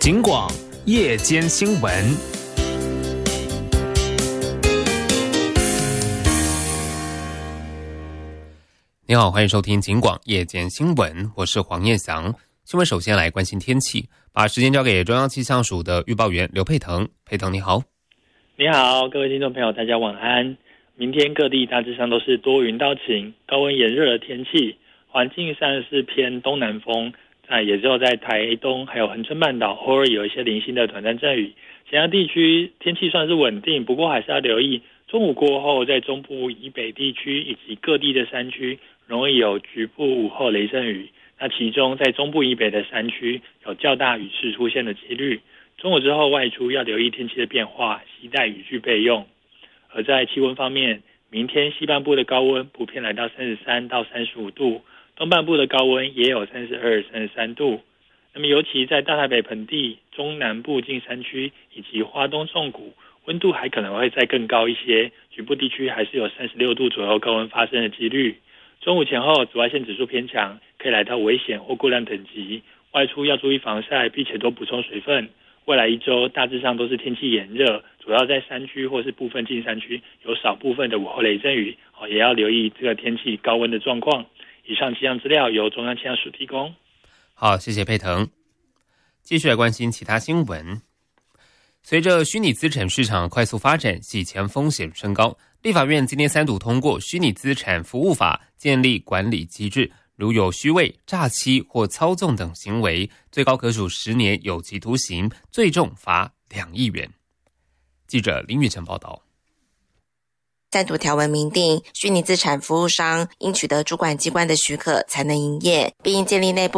警广夜间新闻。你好，欢迎收听警广夜间新闻，我是黄彦翔。新闻首先来关心天气，把时间交给中央气象署的预报员刘佩腾。佩腾你好。 你好，各位听众朋友，大家晚安。明天各地大致上都是多云到晴，高温炎热的天气，环境上是偏东南风，也只有在台东还有恒春半岛偶尔有一些零星的短暂阵雨。其他地区天气算是稳定，不过还是要留意中午过后在中部以北地区以及各地的山区容易有局部午后雷阵雨。那其中在中部以北的山区有较大雨势出现的几率。中午之后外出要留意天气的变化，携带雨具备用。而在气温方面，明天西半部的高温普遍来到33到35度，东半部的高温也有32、33度。那么尤其在大台北盆地、中南部近山区以及花东纵谷，温度还可能会再更高一些，局部地区还是有36度左右高温发生的几率。中午前后紫外线指数偏强，可以来到危险或过量等级，外出要注意防晒，并且多补充水分。未来一周大致上都是天气炎热，主要在山区或是部分近山区有少部分的午后雷阵雨，也要留意这个天气高温的状况。以上气象资料由中央气象署提供。 好，谢谢佩腾。继续来关心其他新闻。随着虚拟资产市场快速发展，洗钱风险升高，立法院今天3读通过《虚拟资产服务法》，建立管理机制，如有虚伪、诈欺或操纵等行为，最高可处10年有期徒刑，最重罚2亿元。记者林玉成报道。 3读条文明定，虚拟资产服务商应取得主管机关的许可才能营业，并应建立内部